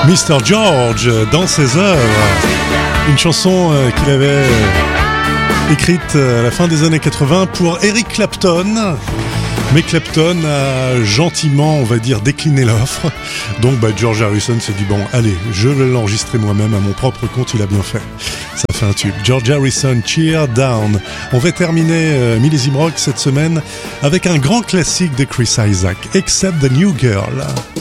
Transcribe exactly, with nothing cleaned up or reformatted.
mister George dans ses œuvres. Une chanson qu'il avait écrite à la fin des années quatre-vingts pour Eric Clapton. Mais Clapton a gentiment, on va dire, décliné l'offre. Donc bah, George Harrison s'est dit, bon, allez, je vais l'enregistrer moi-même à mon propre compte, il a bien fait. Ça fait un tube. George Harrison, Cheer Down. On va terminer euh, Millésime Rock cette semaine avec un grand classique de Chris Isaak, Except the New Girl.